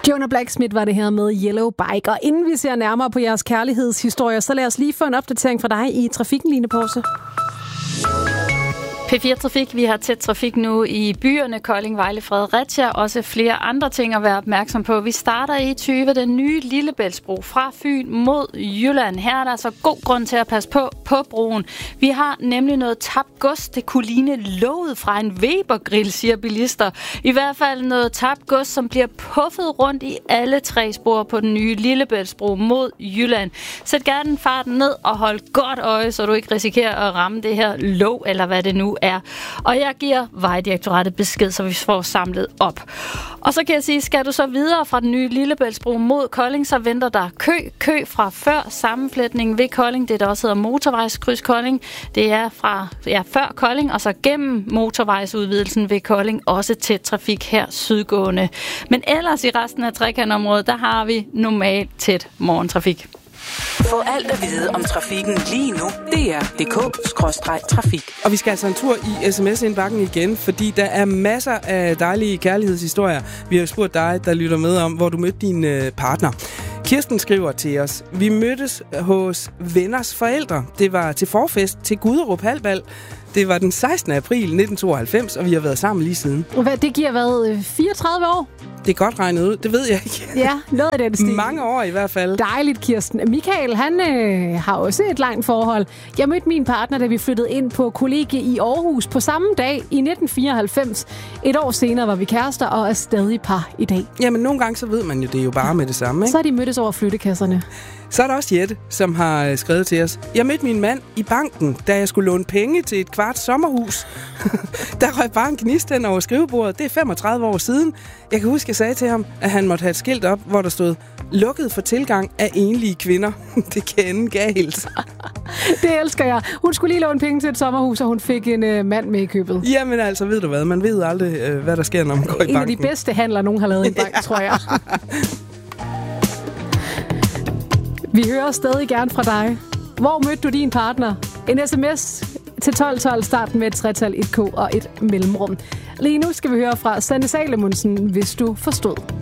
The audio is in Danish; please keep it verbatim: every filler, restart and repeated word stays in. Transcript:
Jonah Blacksmith var det her med Yellow Bike. Og inden vi ser nærmere på jeres kærlighedshistorier, så lad os lige få en opdatering fra dig i trafikken, Line Pause. P fire Trafik, vi har tæt trafik nu i byerne Kolding, Vejle, Fredericia. Også flere andre ting at være opmærksom på. Vi starter i tyve, den nye Lillebæltsbro fra Fyn mod Jylland. Her er der altså god grund til at passe på på broen. Vi har nemlig noget tabt gods. Det kunne ligne låget fra en Weber-grill, siger bilister. I hvert fald noget tabt gods, som bliver puffet rundt i alle tre spor på den nye Lillebæltsbro mod Jylland. Sæt gerne farten ned og hold godt øje, så du ikke risikerer at ramme det her låg, eller hvad det nu er. Og jeg giver Vejdirektoratet besked, så vi får samlet op. Og så kan jeg sige, skal du så videre fra den nye Lillebæltsbro mod Kolding, så venter der kø. Kø fra før sammenflætningen ved Kolding, det der også hedder motorvejskryds Kolding. Det er fra ja, før Kolding, og så gennem motorvejsudvidelsen ved Kolding, også tæt trafik her sydgående. Men ellers i resten af trekantområdet, der har vi normalt tæt morgentrafik. Få alt at vide om trafikken lige nu. D R punktum d k skråstreg trafik. Og vi skal altså en tur i sms-indbakken igen, fordi der er masser af dejlige kærlighedshistorier. Vi har spurgt dig, der lytter med om, hvor du mødte din øh, partner. Kirsten skriver til os: Vi mødtes hos venners forældre. Det var til forfest til Guderup Halbal. Det var den sekstende april nitten tooghalvfems, og vi har været sammen lige siden. Hvad, det giver hvad? fireogtredive år? Det er godt regnet ud, det ved jeg ikke. Ja, noget af den stil. Mange år i hvert fald. Dejligt, Kirsten. Michael, han øh, har også et langt forhold. Jeg mødte min partner, da vi flyttede ind på kollegie i Aarhus på samme dag i nitten fireoghalvfems. Et år senere var vi kærester og er stadig par i dag. Jamen, nogle gange så ved man jo, det er jo bare med det samme, ikke? Så er de mødtes over flyttekasserne. Så er der også Jette, som har skrevet til os: Jeg mødte min mand i banken, da jeg skulle låne penge til et kvart sommerhus. Der røg bare en gnist hen over skrivebordet. Det er femogtredive år siden. Jeg kan huske, jeg sagde til ham, at han måtte have et skilt op, hvor der stod: lukket for tilgang af enlige kvinder. Det kan ende galt. Det elsker jeg. Hun skulle lige låne penge til et sommerhus, og hun fik en øh, mand med i købet. Jamen altså, ved du hvad? Man ved aldrig, øh, hvad der sker, når man går i banken. En af de bedste handler, nogen har lavet i en bank, tror jeg. Vi hører stadig gerne fra dig. Hvor mødte du din partner? En sms til tolv tolv, starten med et tretal, et K og et mellemrum. Lige nu skal vi høre fra Sanne Salomonsen, hvis du forstod.